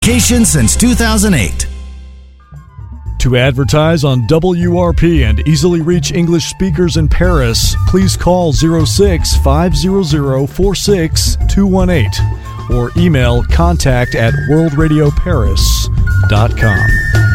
Since 2008. To advertise on WRP and easily reach English speakers in Paris, please call 06-500-46218 or email contact@worldradioparis.com.